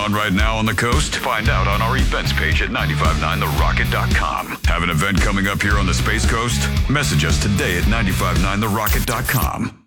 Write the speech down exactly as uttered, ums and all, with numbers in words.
on right now on the coast? Find out on our events page at nine five nine the rocket dot com. Have an event coming up here on the Space Coast? Message us today at nine five nine the rocket dot com.